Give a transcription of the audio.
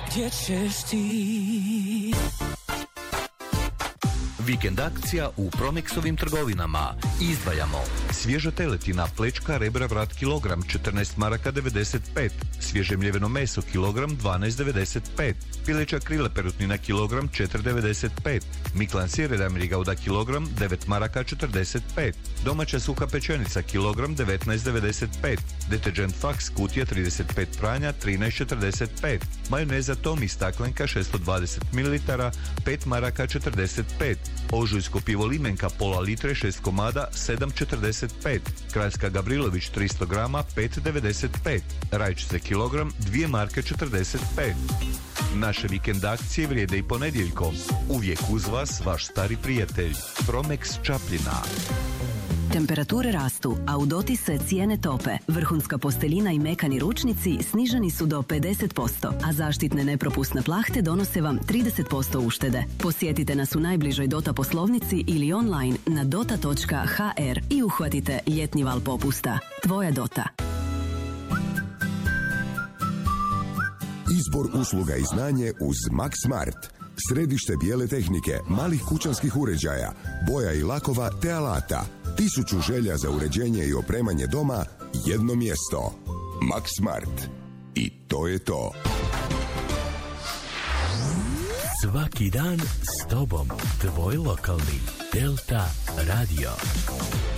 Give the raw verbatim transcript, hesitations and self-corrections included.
gdje ćeš ti. Vikend akcija u Promexovim trgovinama. Izdvajamo svježa teletina, plečka, rebra, vrat kilogram četrnaest maraka devedeset pet, svježe mljeveno meso kilogram dvanaest devedeset pet, pileća krila perutnina kilogram četiri devedeset pet, miklan sir Redam Rigauda kilogram devet maraka četrdeset pet, domaća suha pečenica kilogram devetnaest devedeset pet, deterđent Fax kutija trideset pet pranja trinaest četrdeset pet, majoneza Tomi staklenka šesto dvadeset mililitara pet maraka četrdeset pet, ožujsko pivo Limenka pola litre šest komada sedam četrdeset pet, kraljska Gavrilović tristo grama pet devedeset pet, rajčice kilogram dvije marke četrdeset pet. Naše vikend akcije vrijede i ponedjeljkom. Uvijek uz vas vaš stari prijatelj Promex Čapljina. Temperature rastu, a u dotisku cijene tope. Vrhunska posteljina i mekani ručnici sniženi su do pedeset posto, a zaštitne nepropusne plahte donose vam trideset posto uštede. Posjetite nas u najbližoj Dota poslovnici ili online na dota točka ha er i uhvatite ljetni val popusta. Tvoja Dota. Izbor usluga i znanje uz Max Smart. Središte bijele tehnike, malih kućanskih uređaja, boja i lakova te alata. Tisuću želja za uređenje i opremanje doma, jedno mjesto. Max Smart. I to je to. Svaki dan s tobom, tvoj lokalni Delta Radio.